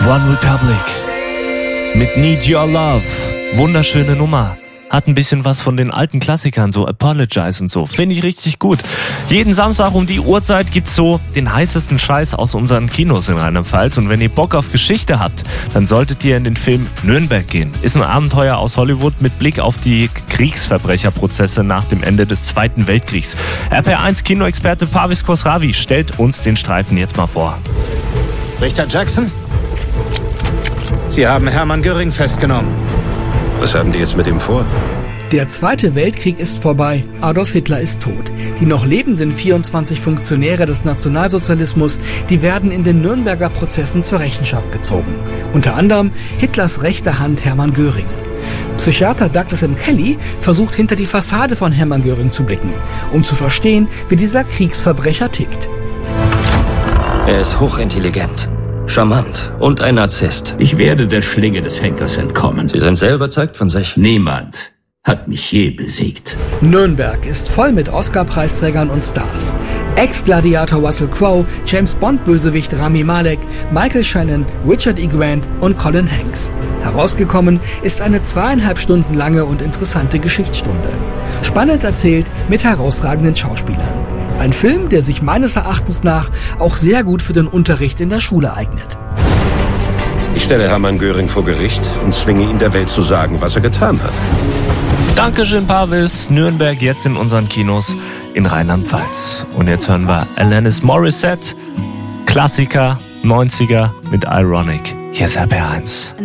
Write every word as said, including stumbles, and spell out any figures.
One Republic mit Need Your Love. Wunderschöne Nummer. Hat ein bisschen was von den alten Klassikern, so Apologize und so. Finde ich richtig gut. Jeden Samstag um die Uhrzeit gibt's so den heißesten Scheiß aus unseren Kinos in Rheinland-Pfalz. Und wenn ihr Bock auf Geschichte habt, dann solltet ihr in den Film Nürnberg gehen. Ist ein Abenteuer aus Hollywood mit Blick auf die Kriegsverbrecherprozesse nach dem Ende des Zweiten Weltkriegs. R P R eins Kinoexperte Parviz Khosravi stellt uns den Streifen jetzt mal vor. Richter Jackson? Sie haben Hermann Göring festgenommen. Was haben die jetzt mit ihm vor? Der Zweite Weltkrieg ist vorbei, Adolf Hitler ist tot. Die noch lebenden vierundzwanzig Funktionäre des Nationalsozialismus, die werden in den Nürnberger Prozessen zur Rechenschaft gezogen. Unter anderem Hitlers rechte Hand Hermann Göring. Psychiater Douglas M. Kelly versucht hinter die Fassade von Hermann Göring zu blicken, um zu verstehen, wie dieser Kriegsverbrecher tickt. Er ist hochintelligent, charmant und ein Narzisst. Ich werde der Schlinge des Henkers entkommen. Sie sind sehr überzeugt von sich. Niemand hat mich je besiegt. Nürnberg ist voll mit Oscar-Preisträgern und Stars. Ex-Gladiator Russell Crowe, James-Bond-Bösewicht Rami Malek, Michael Shannon, Richard E. Grant und Colin Hanks. Herausgekommen ist eine zweieinhalb Stunden lange und interessante Geschichtsstunde. Spannend erzählt mit herausragenden Schauspielern. Ein Film, der sich meines Erachtens nach auch sehr gut für den Unterricht in der Schule eignet. Ich stelle Hermann Göring vor Gericht und zwinge ihn der Welt zu sagen, was er getan hat. Dankeschön, Parviz. Nürnberg jetzt in unseren Kinos in Rheinland-Pfalz. Und jetzt hören wir Alanis Morissette, Klassiker, neunziger mit Ironic. Hier ist R P R eins.